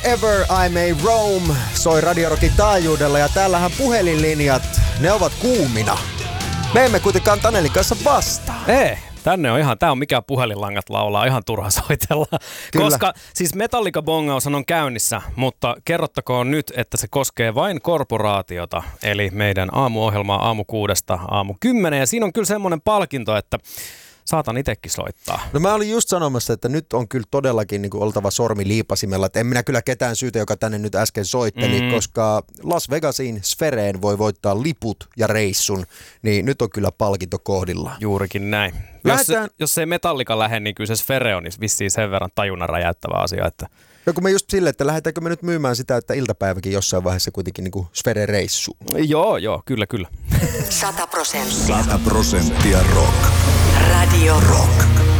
Ever I May Roam soi Radio Rockin taajuudella ja täällähän puhelinlinjat, ne ovat kuumina. Me emme kuitenkaan Tanelin kanssa vastaa. Ei, tää on mikä puhelinlangat laulaa, ihan turha soitella. Kyllä. Koska siis Metallica-bongaushan on käynnissä, mutta kerrottakoon nyt, että se koskee vain korporaatiota. Eli meidän aamuohjelmaa aamu 6–10. Ja siinä on kyllä semmoinen palkinto, että saatan itsekin soittaa. No mä olin just sanomassa, että nyt on kyllä todellakin niin kuin oltava sormi liipasimella. Että en minä kyllä ketään syytä, joka tänne nyt äsken soitteli, koska Las Vegasiin Sfereen voi voittaa liput ja reissun. Niin nyt on kyllä palkinto kohdillaan. Juurikin näin. Jos ei Metallica lähde, niin kyllä se Sfere on vissiin sen verran tajunnan räjäyttävä asia. Että no kun me just silleen, että lähdetäänkö me nyt myymään sitä, että iltapäiväkin jossain vaiheessa kuitenkin niin kuin Sfere-reissu. Joo, kyllä. 100% rock. Radio Rock.